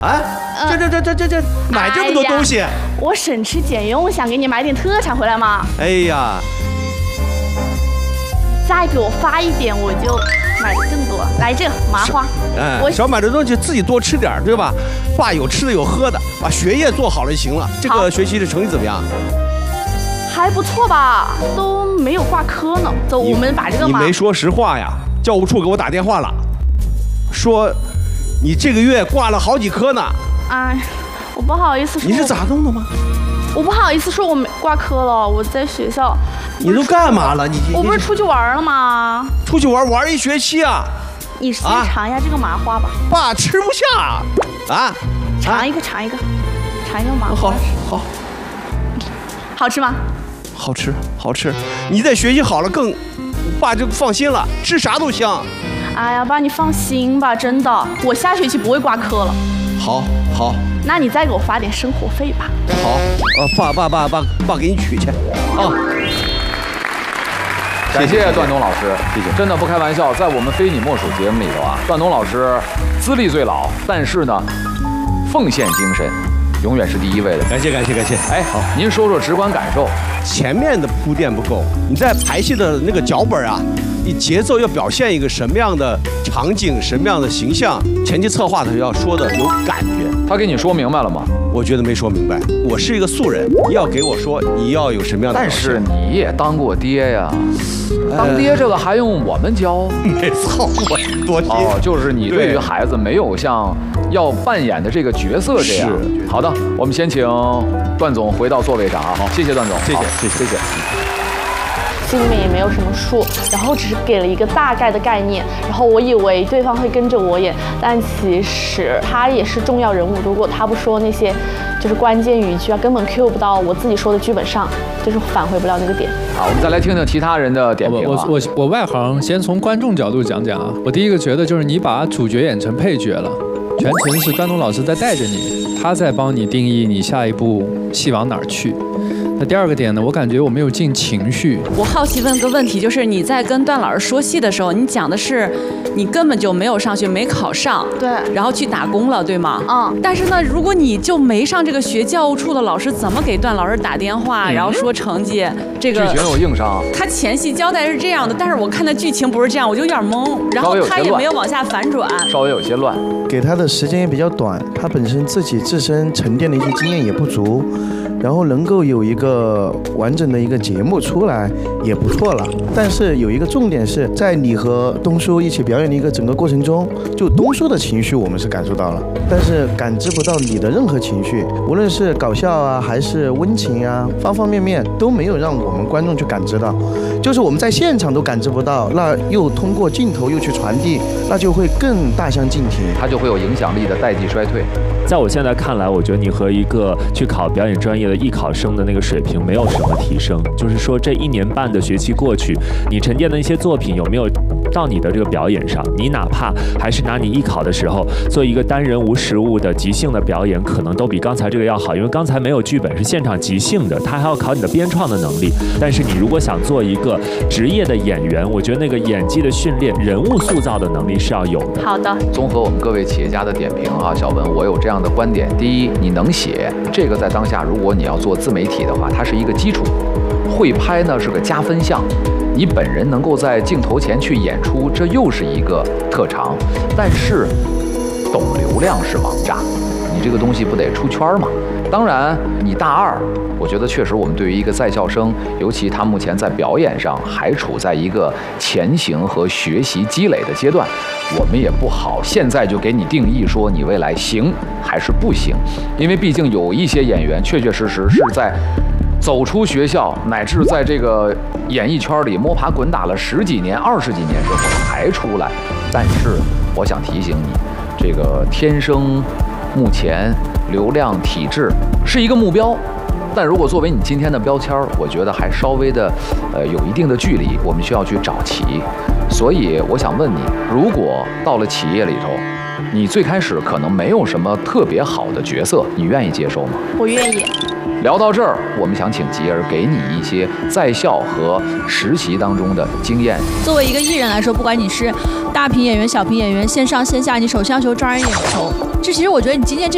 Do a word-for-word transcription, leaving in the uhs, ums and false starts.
啊，这这这这这这买这么多东西， 哎、我省吃俭用，想给你买点特产回来嘛。 哎呀， 再给我发一点，我就买的更多。来这麻花， 哎， 我少买的东西自己多吃点，对吧？爸有吃的有喝的，把学业做好了就行了。这个学习的成绩怎么样？ 还不错吧，都没有挂科呢。走，我们把这个你没说实话呀！教务处给我打电话了，说你这个月挂了好几科呢。 哎，我不好意思说。 你是咋弄的吗？ 我不好意思说我没挂科了，我在学校。 你都干嘛了？你我不是出去玩了吗？ 出去玩玩一学期啊！ 你先尝一下这个麻花吧。 爸吃不下啊！ 尝一个，尝一个，尝一个麻花。 好，好， 好吃吗？ 好吃，好吃。你在学习好了更，爸就放心了，吃啥都香。 哎呀，爸你放心吧，真的，我下学期不会挂科了。 好，好。 那你再给我发点生活费吧。 好，呃，爸爸爸爸爸给你取去。啊。 感谢段东老师，谢谢。真的不开玩笑，在我们非你莫属节目里头啊，段东老师资历最老，但是呢，奉献精神永远是第一位的。 感谢感谢感谢。 哎，好，您说说直观感受。 前面的铺垫不够，你在排戏的那个脚本啊，你节奏要表现一个什么样的场景，什么样的形象，前期策划的要说的有感觉。 他给你说明白了吗？ 我觉得没说明白。我是一个素人，要给我说你要有什么样的表现。 但是你也当过爹呀，当爹这个还用我们教？ 没操过多爹。 哦，就是你对于孩子没有像要扮演的这个角色这样。好的，我们先请段总回到座位上啊。好，谢谢段总， 谢谢谢谢谢谢。 心里面也没有什么数，然后只是给了一个大概的概念，然后我以为对方会跟着我演，但其实他也是重要人物，如果他不说那些就是关键语句啊，根本 cue 不到我自己说的剧本上，就是返回不了那个点。 好，我们再来听听其他人的点评啊。 我我我外行，先从观众角度讲讲啊。我第一个觉得就是你把主角演成配角了，全程是段东老师在带着你，他在帮你定义你下一步戏往哪儿去。那第二个点呢，我感觉我没有进情绪。 我好奇问个问题，就是你在跟段老师说戏的时候，你讲的是你根本就没有上学，没考上， 对， 然后去打工了，对吗？ 嗯。 但是呢，如果你就没上这个学，教务处的老师怎么给段老师打电话，嗯、然后说成绩？这个剧情有硬伤。 他前戏交代是这样的，但是我看的剧情不是这样，我就有点懵。然后他也没有往下反转， 稍微有些乱。 给他的时间也比较短，他本身自己自身沉淀的一些经验也不足。然后能够有一个完整的一个节目出来也不错了，但是有一个重点是在你和东叔一起表演的一个整个过程中，就东叔的情绪我们是感受到了，但是感知不到你的任何情绪，无论是搞笑啊还是温情啊，方方面面都没有让我们观众去感知到，就是我们在现场都感知不到，那又通过镜头又去传递，那就会更大相径庭， 它就会有影响力的代际衰退。 在我现在看来，我觉得你和一个去考表演专业的艺考生的那个水平没有什么提升。就是说，这一年半的学期过去，你沉淀的一些作品有没有到你的这个表演上？你哪怕还是拿你艺考的时候做一个单人无实物的即兴的表演，可能都比刚才这个要好，因为刚才没有剧本，是现场即兴的，它还要考你的编创的能力。但是你如果想做一个职业的演员，我觉得那个演技的训练、人物塑造的能力是要有的。 好的。 综合我们各位企业家的点评啊，小文，我有这样的观点：第一，你能写，这个在当下，如果你要做自媒体的话，它是一个基础；会拍呢是个加分项。你本人能够在镜头前去演出，这又是一个特长。但是，懂流量是王炸，你这个东西不得出圈吗？当然，你大二，我觉得确实我们对于一个在校生，尤其他目前在表演上还处在一个前行和学习积累的阶段，我们也不好现在就给你定义说你未来行还是不行，因为毕竟有一些演员确确实实是在走出学校，乃至在这个演艺圈里摸爬滚打了十几年、二十几年之后才出来。但是我想提醒你，这个天生目前流量体制是一个目标，但如果作为你今天的标签，我觉得还稍微的呃有一定的距离，我们需要去找齐。所以我想问你，如果到了企业里头，你最开始可能没有什么特别好的角色，你愿意接受吗？ 我愿意。 聊到这儿，我们想请吉儿给你一些在校和实习当中的经验。 作为一个艺人来说，不管你是大屏演员、小屏演员，线上线下，你首先要求抓人眼球。这其实我觉得你今天这